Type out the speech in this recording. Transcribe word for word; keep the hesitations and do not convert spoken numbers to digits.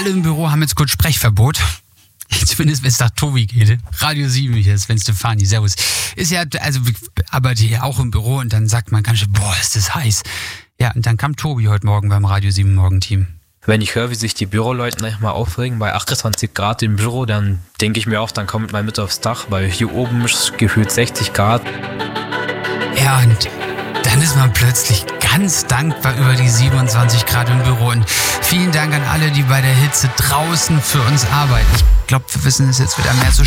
alle im Büro haben jetzt kurz Sprechverbot. Zumindest wenn es nach Tobi geht. Radio sieben hier ist Sven Stefani, servus. Ist ja, also ich arbeite hier auch im Büro und dann sagt man ganz schön, boah, ist das heiß. Ja, und dann kam Tobi heute Morgen beim Radio sieben Morgenteam. Wenn ich höre, wie sich die Büroleute manchmal aufregen bei achtundzwanzig Grad im Büro, dann denke ich mir auch, dann kommt mal mit aufs Dach, weil hier oben ist gefühlt sechzig Grad. Ja, und dann ist man plötzlich ganz dankbar über die siebenundzwanzig Grad im Büro. Und vielen Dank an alle, die bei der Hitze draußen für uns arbeiten. Ich glaube, wir wissen es jetzt wieder mehr zu